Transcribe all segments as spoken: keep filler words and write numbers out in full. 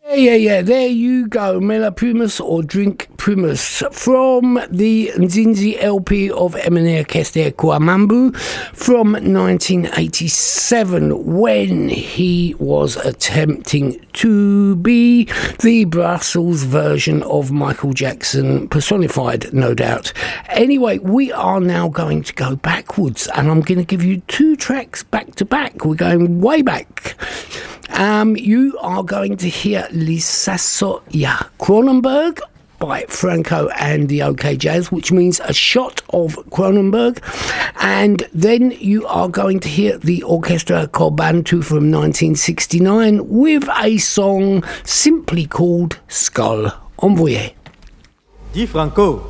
Yeah, yeah, there you go. Mela Primus or Drink Primus from the Nzinzi L P of Eminere Kester Kwamambu from nineteen eighty-seven, when he was attempting to be the Brussels version of Michael Jackson, personified, no doubt. Anyway, we are now going to go backwards, and I'm going to give you two tracks back to back. We're going way back. Um, you are going to hear Lisasoya Cronenberg by Franco and the OK Jazz, which means a shot of Cronenberg. And then you are going to hear the Orchestra Corbantu from nineteen sixty-nine with a song simply called Skull. Envoyé. Dis Franco.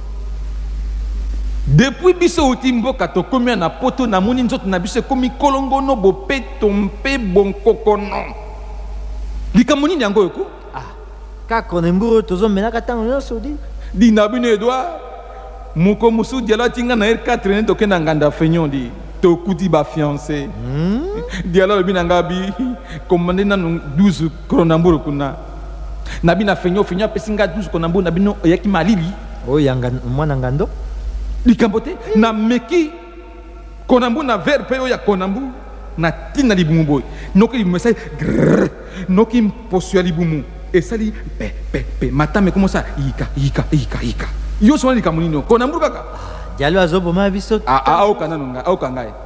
Depuis biso utimboka to komi na poto na moni nzoto na biso komi kolongo no bope tompe bonkoko no. Likamoni nyango yoko? Ah, ka konemburo tozo menaka tango nyonso di. Di na bino Edouard. Moko musu diala tinga na R quatre ne to kena nganda fenyon di. To kuti ba fiancé. Hmm? Diala bina ngabi commandé na douze kronamburo kuna. Na bina fenyon fenyon pesinga douze kronamburo na bino yaki malili. Oh yanga mwana ngando. Likambote na meki konambu na verpe ya konambu na tina libumu boy noki limesa grrr noki posio libumu esali pe pe pe matame comment ça ika ika ika ika yo so likamuni no konambu kaka jalo azobo ma biso ah ah au kana nonga au kangai